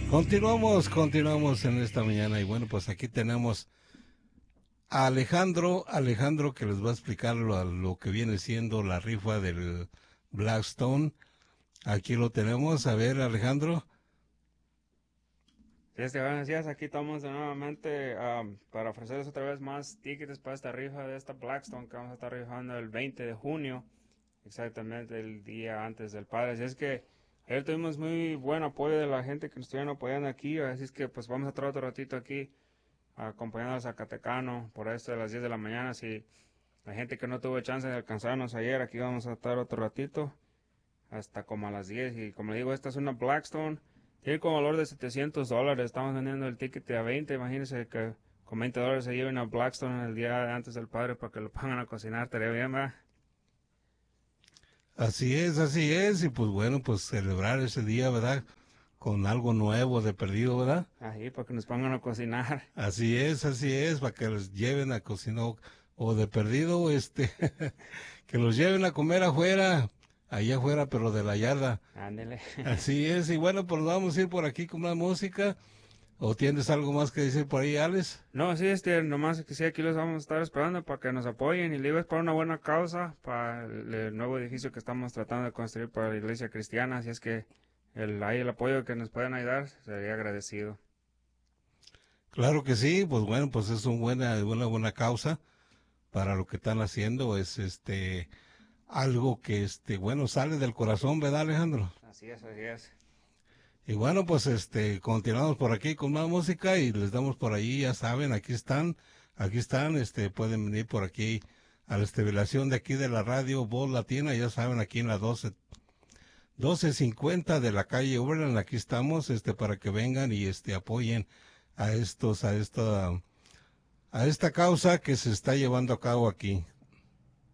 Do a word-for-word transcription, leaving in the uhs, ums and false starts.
Continuamos, continuamos en esta mañana y bueno, pues aquí tenemos a Alejandro, Alejandro que les va a explicar lo, lo que viene siendo la rifa del Blackstone. Aquí lo tenemos, a ver Alejandro. Sí, este, buenos días, aquí estamos de nuevamente um, para ofrecerles otra vez más tickets para esta rifa de esta Blackstone que vamos a estar rifando el veinte de junio, exactamente el día antes del Padre. Así es que ayer tuvimos muy buen apoyo de la gente que nos estuvieron apoyando aquí, así es que pues vamos a estar otro ratito aquí acompañando a Zacatecano por esto de las diez de la mañana. Si la gente que no tuvo chance de alcanzarnos ayer, aquí vamos a estar otro ratito hasta como a las diez. Y como le digo, esta es una Blackstone. Tiene como valor de setecientos dólares. Estamos vendiendo el ticket a veinte. Imagínense que con veinte dólares se lleve una Blackstone el día antes del Padre para que lo pongan a cocinar. Estaría bien, ¿verdad? Así es, así es, y pues bueno, pues celebrar ese día, ¿verdad? Con algo nuevo de perdido, ¿verdad? Ahí, para que nos pongan a cocinar. Así es, así es, para que los lleven a cocinar o, o de perdido, este, que los lleven a comer afuera, allá afuera, pero de la yarda. Ándele. Así es, y bueno, pues vamos a ir por aquí con una música. ¿O tienes algo más que decir por ahí, Alex? No, sí, este, nomás que sí, aquí los vamos a estar esperando para que nos apoyen. Y le digo, es para una buena causa, para el, el nuevo edificio que estamos tratando de construir para la iglesia cristiana. Así es que el, ahí el apoyo que nos pueden ayudar, sería agradecido. Claro que sí, pues bueno, pues es una buena, una buena causa para lo que están haciendo, es este algo que este bueno sale del corazón, ¿verdad, Alejandro? Así es, así es. Y bueno, pues este continuamos por aquí con más música y les damos por ahí, ya saben, aquí están, aquí están, este pueden venir por aquí a la estelación de aquí de la radio Voz Latina, ya saben, aquí en la doce doce cincuenta de la calle Oberlin, aquí estamos, este para que vengan y este apoyen a estos a esta a esta causa que se está llevando a cabo aquí.